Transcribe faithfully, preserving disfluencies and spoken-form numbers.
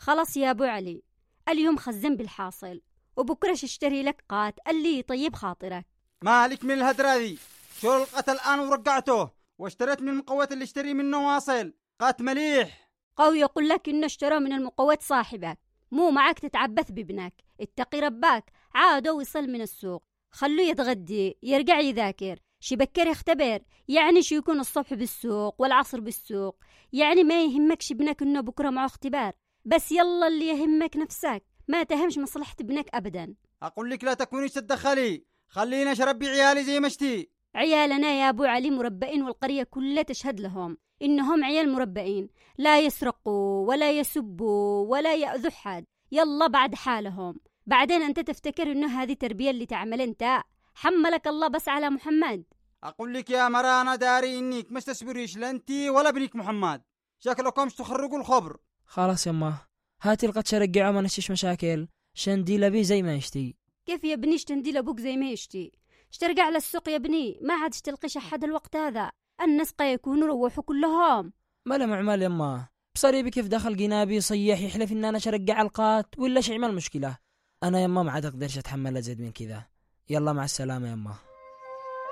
خلاص يا أبو علي، اليوم خزن بالحاصل، وبكرة اشتري لك قات اللي يطيب خاطرك. مالك من الهدرة ذي؟ شو لقت الآن ورقعته واشتريت من المقوات اللي اشتري منه واصل قات مليح. قوي يقول لك إنه اشترى من المقوات صاحبك، مو معك تتعبث بابنك. اتقي رباك، عادو وصل من السوق، خلوه يتغدي يرجع يذاكر، شي بكر يختبر، يعني شي يكون الصبح بالسوق والعصر بالسوق، يعني ما يهمكش ابنك إنه بكرة معه اختبار، بس يلا اللي يهمك نفسك، ما تهمش مصلحة ابنك أبدا. أقول لك لا تكونيش تتدخلي، خلينا أشرب عيالي زي ما اشتي. عيالنا يا أبو علي مربئين، والقرية كلها تشهد لهم إنهم عيال مربئين، لا يسرقوا ولا يسبوا ولا يأذوا حد، يلا بعد حالهم. بعدين أنت تفتكر إنه هذه تربية اللي تعمل أنت؟ حملك الله بس على محمد. أقول لك يا مرانا داري إنك مش تسبريش لا أنتي ولا ابنك محمد، شكلكمش تخرجوا الخبر. خلاص يما، هاتي القدش رجعه ما نشيش مشاكل، شنديل بيه زي ما يشتي. كيف يا بنيش تنديل أبوك زي ما يشتي؟ اشترقع للسوق يا بني، ما عادش تلقيش أحد الوقت هذا، الناس قا يكونوا روحوا كلهم. مالا معمال يما، بصريبي كيف دخل جنابي صيح يحلف إن أنا شرقع القات ولا شي عمل مشكلة. أنا يما ما عاد أقدرش أتحمل أزيد من كذا، يلا مع السلامة يما.